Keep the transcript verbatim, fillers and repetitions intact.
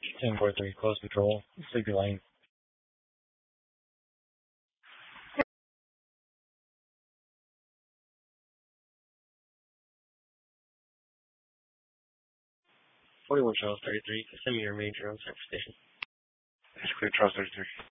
ten four three, close patrol, Sleepy Lane. forty-one Charles thirty-three, send me your major on Central Station. It's clear, Charles thirty-three.